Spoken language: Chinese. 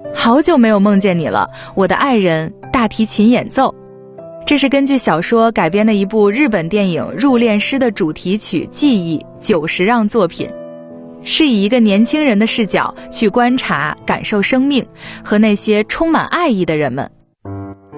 好久没有梦见你了，我的爱人，大提琴演奏。这是根据小说改编的一部日本电影《入殓师》的主题曲《记忆》久石让作品，是以一个年轻人的视角去观察、感受生命和那些充满爱意的人们。